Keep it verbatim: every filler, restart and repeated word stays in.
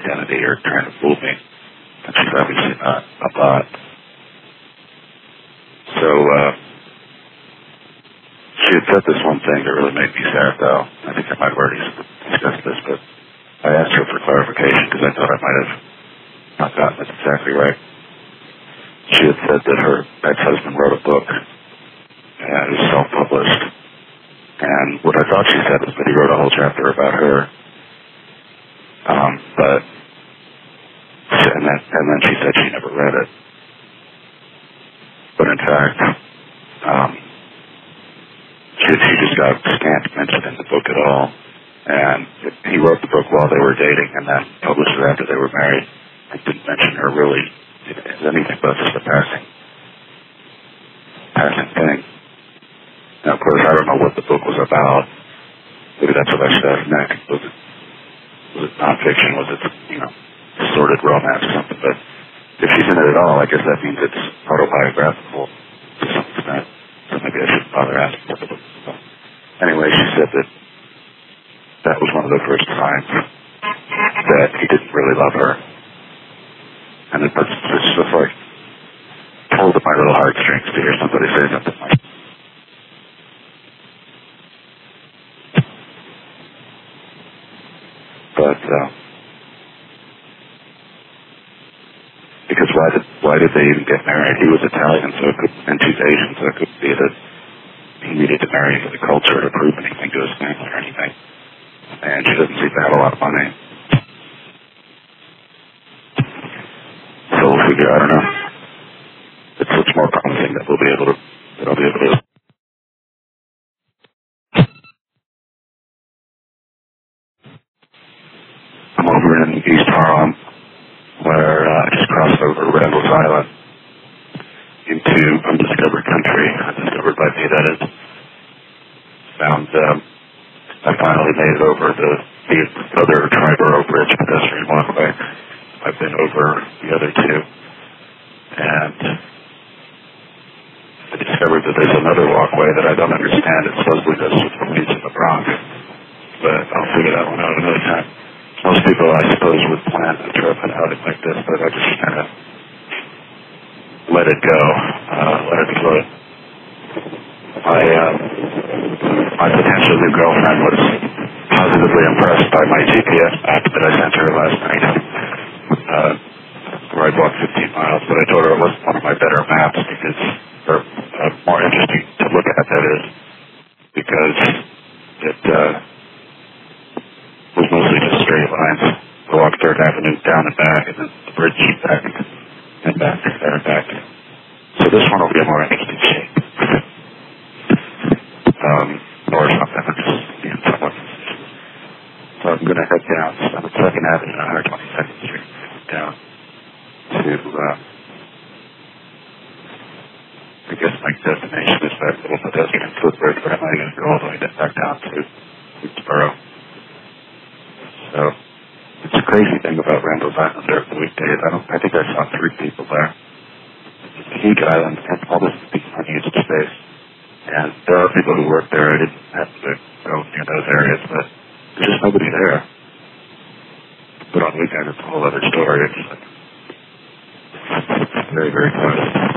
identity or trying to fool me. And she's obviously not a bot. So, uh, she had said this one thing that really made me sad, though. I think I might have already discussed this, but I asked her for clarification because I thought I might have not gotten this exactly right. She had said that her ex-husband wrote a book and it was self-published. And what I thought she said was that he wrote a whole chapter about her. Um, but, and then, and then she said she never read it. But in fact, um, she, she just got scant mentioned in the book at all. And he wrote the book while they were dating and then published it after they were married. I didn't mention her really as anything but just a passing, passing thing. Now, of course, I don't know what the book was about. Maybe that's what I should ask next. Was it, was it nonfiction? Was it, you know, sordid romance or something? But if she's in it at all, I guess that means it's autobiographical to some extent. So maybe I shouldn't bother asking what the book was about. Anyway, she said that that was one of the first times that he didn't really love her. And it, it's, it's just like pulled at my little heartstrings to hear somebody say something like that. But, uh, because why did, why did they even get married? He was Italian, so it could, and she's Asian, so it could be that he needed to marry for the culture to prove anything to his family or anything. And she doesn't seem to have a lot of money. So we'll figure, I don't know. It looks more promising that we'll be able to, that I'll be able to. I'm over in East Harlem, where uh, I just crossed over Randall's Island into undiscovered country. Undiscovered by me, that is. Found, um, I finally made it over the, the other Triborough Bridge pedestrian walkway. I've been over the other two. And I discovered that there's another walkway that I don't understand. It supposedly goes to the police in the Bronx. But I'll figure that one out another time. Most people, I suppose, would plan a trip and outing like this, but I just kind of let it go, uh, let it float. My, uh, my potential new girlfriend was positively impressed by my G P S map that I sent her last night, uh, where I walked fifteen miles, but I told her it wasn't one of my better maps because, or uh, more interesting to look at, that is, because it, uh, was mostly just straight lines. I walked Third Avenue down and back, and then the bridge back, and back, there and back. So this one will be a more interesting shape. um, or something. I'm just being somewhat. So I'm going to head down on the Second Avenue on one twenty-second Street, down to, uh, I guess my destination is that little pedestrian footbridge, but I'm not going to go all the way back down to Woodsboro. So, it's a crazy thing about Randall's Island during the weekdays. I don't, I think I saw three people there. It's a huge island, and all this big unused space. And there are people who work there. I didn't have to go near those areas, but there's just nobody there. But on weekends, it's a whole other story. It's like, very, very close.